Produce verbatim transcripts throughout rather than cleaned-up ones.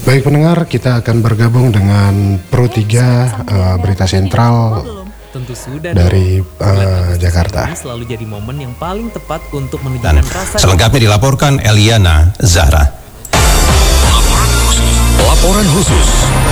Baik pendengar, kita akan bergabung dengan Pro tiga uh, Berita Sentral Tentu sudah dari uh, Jakarta. Selalu jadi momen yang paling tepat untuk menunjukkan rasa. Selengkapnya dilaporkan Eliana Zahra. Laporan khusus. Laporan khusus.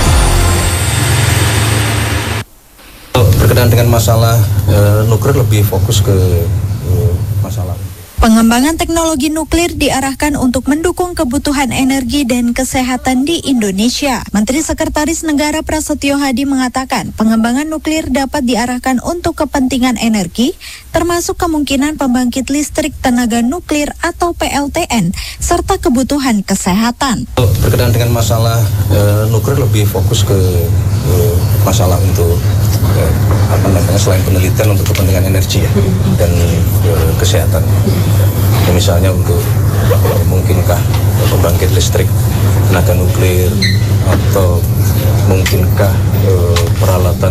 Berkenaan dengan masalah uh, nuklir, lebih fokus ke uh, masalah pengembangan teknologi nuklir diarahkan untuk mendukung kebutuhan energi dan kesehatan di Indonesia. Menteri Sekretaris Negara Prasetyo Hadi mengatakan pengembangan nuklir dapat diarahkan untuk kepentingan energi, termasuk kemungkinan pembangkit listrik tenaga nuklir atau P L T N, serta kebutuhan kesehatan. Berkenaan dengan masalah uh, nuklir, lebih fokus ke uh, masalah untuk uh, apa namanya selain penelitian untuk kepentingan energi ya, dan uh, kesehatan. Ya, misalnya untuk uh, mungkinkah pembangkit listrik tenaga nuklir, atau mungkinkah uh, peralatan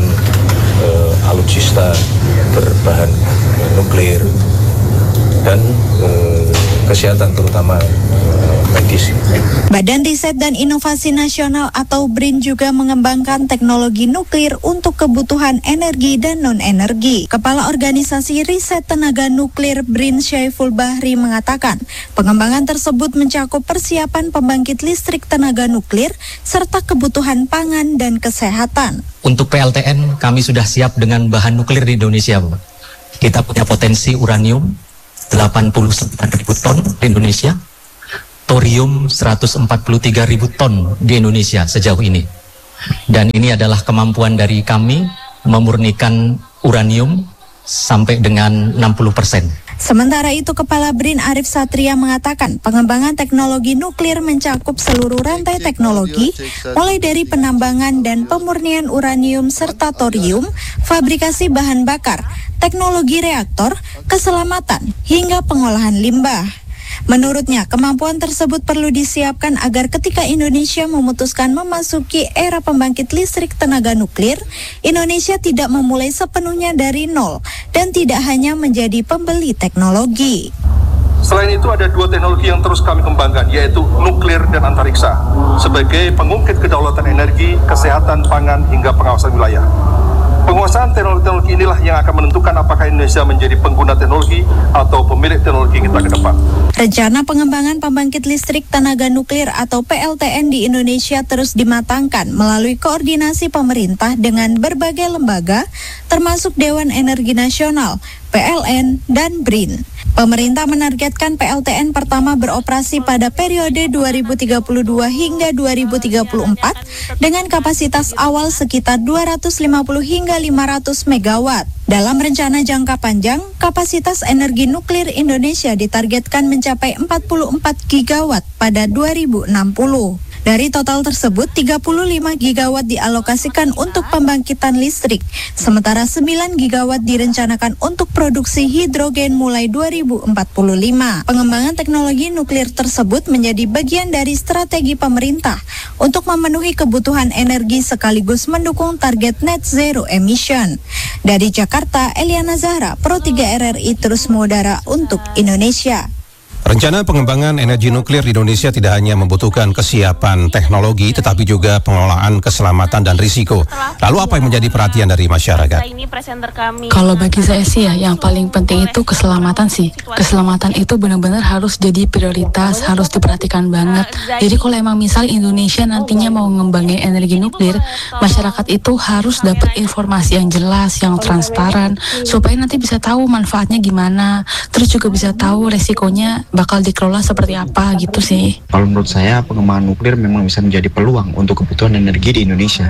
uh, alutsista berbahan uh, nuklir, dan uh, kesehatan terutama uh, medis. Badan Riset dan Inovasi Nasional atau B R I N juga mengembangkan teknologi nuklir untuk kebutuhan energi dan non-energi. Kepala Organisasi Riset Tenaga Nuklir B R I N Syaiful Bahri mengatakan, pengembangan tersebut mencakup persiapan pembangkit listrik tenaga nuklir serta kebutuhan pangan dan kesehatan. Untuk P L T N kami sudah siap dengan bahan nuklir di Indonesia, Bapak. Kita punya potensi uranium delapan puluh sembilan ribu ton di Indonesia, thorium seratus empat puluh tiga ribu ton di Indonesia sejauh ini. Dan ini adalah kemampuan dari kami memurnikan uranium sampai dengan enam puluh persen. Sementara itu, Kepala B R I N Arif Satria mengatakan pengembangan teknologi nuklir mencakup seluruh rantai teknologi, mulai dari penambangan dan pemurnian uranium serta thorium, fabrikasi bahan bakar, teknologi reaktor, keselamatan, hingga pengolahan limbah. Menurutnya, kemampuan tersebut perlu disiapkan agar ketika Indonesia memutuskan memasuki era pembangkit listrik tenaga nuklir, Indonesia tidak memulai sepenuhnya dari nol dan tidak hanya menjadi pembeli teknologi. Selain itu, ada dua teknologi yang terus kami kembangkan, yaitu nuklir dan antariksa, sebagai pengungkit kedaulatan energi, kesehatan, pangan, hingga pengawasan wilayah. Penguasaan teknologi inilah yang akan menentukan apakah Indonesia menjadi pengguna teknologi atau pemilik teknologi kita ke depan. Rencana pengembangan pembangkit listrik tenaga nuklir atau P L T N di Indonesia terus dimatangkan melalui koordinasi pemerintah dengan berbagai lembaga, termasuk Dewan Energi Nasional, P L N, dan B R I N. Pemerintah menargetkan P L T N pertama beroperasi pada periode dua ribu tiga puluh dua hingga dua ribu tiga puluh empat dengan kapasitas awal sekitar dua ratus lima puluh hingga lima ratus megawatt. Dalam rencana jangka panjang, kapasitas energi nuklir Indonesia ditargetkan mencapai empat puluh empat gigawatt pada dua ribu enam puluh. Dari total tersebut, tiga puluh lima gigawatt dialokasikan untuk pembangkitan listrik, sementara sembilan gigawatt direncanakan untuk produksi hidrogen mulai dua ribu empat puluh lima. Pengembangan teknologi nuklir tersebut menjadi bagian dari strategi pemerintah untuk memenuhi kebutuhan energi sekaligus mendukung target net zero emission. Dari Jakarta, Eliana Zahra, Pro tiga R R I terus mengudara untuk Indonesia. Rencana pengembangan energi nuklir di Indonesia tidak hanya membutuhkan kesiapan teknologi, tetapi juga pengelolaan keselamatan dan risiko. Lalu apa yang menjadi perhatian dari masyarakat? Kalau bagi saya sih ya, yang paling penting itu keselamatan sih. Keselamatan itu benar-benar harus jadi prioritas, harus diperhatikan banget. Jadi kalau emang misal Indonesia nantinya mau ngembangin energi nuklir, masyarakat itu harus dapat informasi yang jelas, yang transparan, supaya nanti bisa tahu manfaatnya gimana, terus juga bisa tahu resikonya bakal dikelola seperti apa gitu sih. Kalau menurut saya pengembangan nuklir memang bisa menjadi peluang untuk kebutuhan energi di Indonesia.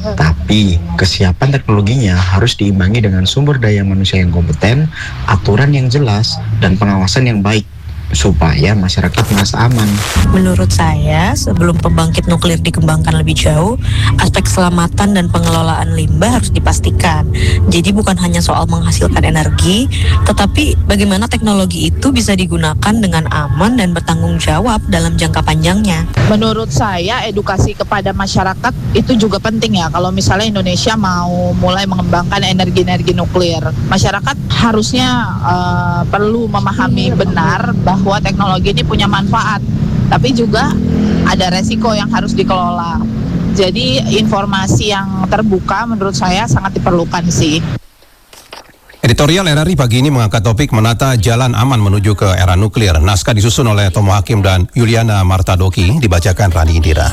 Tapi kesiapan teknologinya harus diimbangi dengan sumber daya manusia yang kompeten, aturan yang jelas, dan pengawasan yang baik supaya masyarakat merasa aman. Menurut saya, sebelum pembangkit nuklir dikembangkan lebih jauh, aspek keselamatan dan pengelolaan limbah harus dipastikan. Jadi bukan hanya soal menghasilkan energi, tetapi bagaimana teknologi itu bisa digunakan dengan aman dan bertanggung jawab dalam jangka panjangnya. Menurut saya, edukasi kepada masyarakat itu juga penting ya. Kalau misalnya Indonesia mau mulai mengembangkan energi-energi nuklir, masyarakat harusnya uh, perlu memahami benar bahwa teknologi ini punya manfaat, tapi juga ada resiko yang harus dikelola. Jadi informasi yang terbuka menurut saya sangat diperlukan sih. Editorial R R I pagi ini mengangkat topik menata jalan aman menuju ke era nuklir. Naskah disusun oleh Tomo Hakim dan Yuliana Martadoki, dibacakan Rani Indira.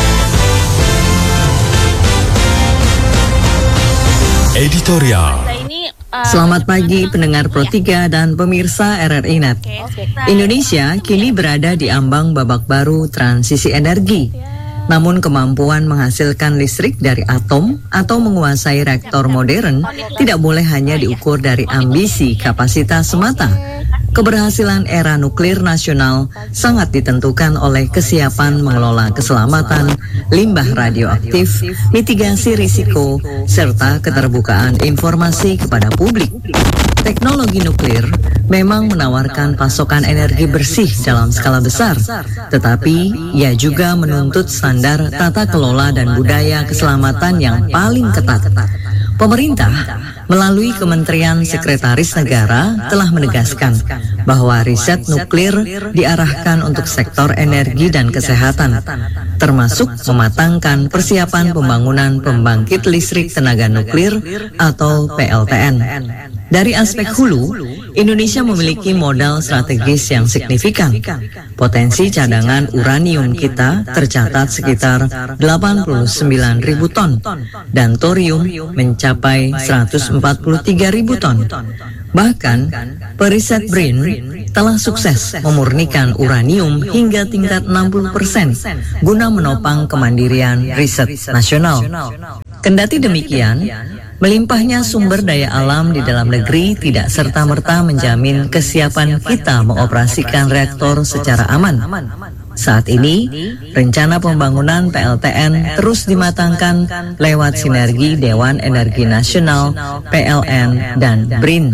Editorial. Selamat pagi pendengar Pro tiga dan pemirsa R R I Net. Indonesia kini berada di ambang babak baru transisi energi. Namun kemampuan menghasilkan listrik dari atom atau menguasai reaktor modern tidak boleh hanya diukur dari ambisi kapasitas semata. Keberhasilan era nuklir nasional sangat ditentukan oleh kesiapan mengelola keselamatan, limbah radioaktif, mitigasi risiko, serta keterbukaan informasi kepada publik. Teknologi nuklir memang menawarkan pasokan energi bersih dalam skala besar, tetapi ia juga menuntut standar tata kelola dan budaya keselamatan yang paling ketat. Pemerintah melalui Kementerian Sekretaris Negara telah menegaskan bahwa riset nuklir diarahkan untuk sektor energi dan kesehatan, termasuk mematangkan persiapan pembangunan pembangkit listrik tenaga nuklir atau P L T N. Dari aspek hulu, Indonesia memiliki modal strategis yang signifikan. Potensi cadangan uranium kita tercatat sekitar delapan puluh sembilan ribu ton dan thorium mencapai seratus empat puluh tiga ribu ton. Bahkan, periset B R I N telah sukses memurnikan uranium hingga tingkat enam puluh persen guna menopang kemandirian riset nasional. Kendati demikian, melimpahnya sumber daya alam di dalam negeri tidak serta-merta menjamin kesiapan kita mengoperasikan reaktor secara aman. Saat ini, rencana pembangunan P L T N terus dimatangkan lewat sinergi Dewan Energi Nasional, P L N, dan B R I N.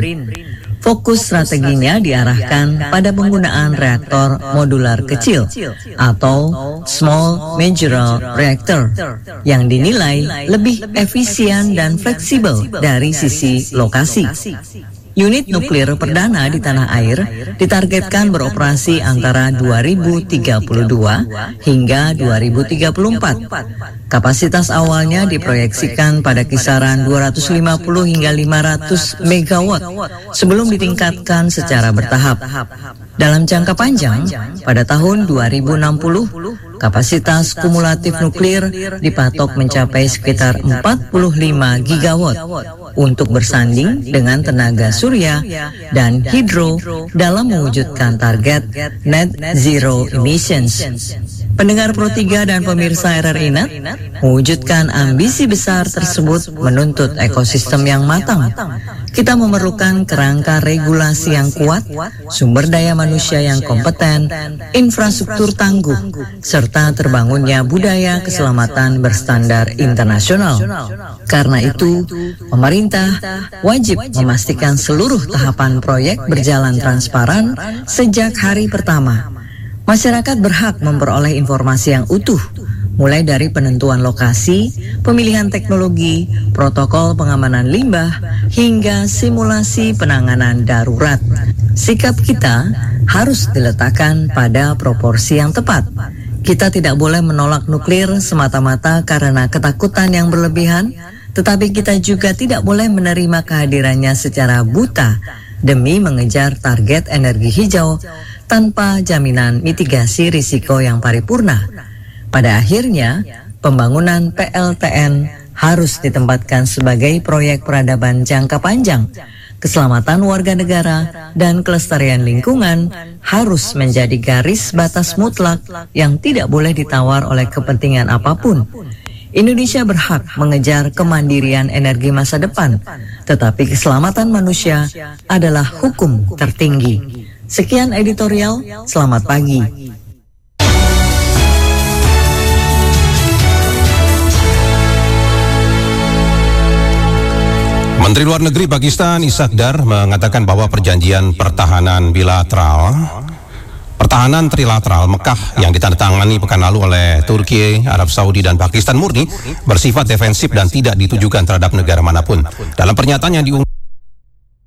Fokus strateginya diarahkan pada penggunaan reaktor modular kecil atau Small Modular Reactor yang dinilai lebih efisien dan fleksibel dari sisi lokasi. Unit nuklir perdana di tanah air ditargetkan beroperasi antara dua ribu tiga puluh dua hingga dua ribu tiga puluh empat. Kapasitas awalnya diproyeksikan pada kisaran dua ratus lima puluh hingga lima ratus megawatt sebelum ditingkatkan secara bertahap. Dalam jangka panjang, pada tahun dua ribu enam puluh, kapasitas kumulatif nuklir dipatok mencapai sekitar empat puluh lima gigawatt untuk bersanding dengan tenaga surya dan hidro dalam mewujudkan target net zero emissions. Pendengar Pro tiga dan pemirsa R R I Net, mewujudkan ambisi besar tersebut menuntut ekosistem yang matang. Kita memerlukan kerangka regulasi yang kuat, sumber daya manusia yang kompeten, infrastruktur tangguh, serta terbangunnya budaya keselamatan berstandar internasional. Karena itu, pemerintah wajib memastikan seluruh tahapan proyek berjalan transparan sejak hari pertama. Masyarakat berhak memperoleh informasi yang utuh, mulai dari penentuan lokasi, pemilihan teknologi, protokol pengamanan limbah, hingga simulasi penanganan darurat. Sikap kita harus diletakkan pada proporsi yang tepat. Kita tidak boleh menolak nuklir semata-mata karena ketakutan yang berlebihan, tetapi kita juga tidak boleh menerima kehadirannya secara buta demi mengejar target energi hijau tanpa jaminan mitigasi risiko yang paripurna. Pada akhirnya, pembangunan P L T N harus ditempatkan sebagai proyek peradaban jangka panjang. Keselamatan warga negara dan kelestarian lingkungan harus menjadi garis batas mutlak yang tidak boleh ditawar oleh kepentingan apapun. Indonesia berhak mengejar kemandirian energi masa depan, tetapi keselamatan manusia adalah hukum tertinggi. Sekian editorial, selamat pagi. Menteri Luar Negeri Pakistan Ishaq Dar mengatakan bahwa perjanjian pertahanan bilateral Pertahanan trilateral Mekah yang ditandatangani pekan lalu oleh Turki, Arab Saudi, dan Pakistan murni bersifat defensif dan tidak ditujukan terhadap negara manapun. Dalam pernyataan yang diungkapkan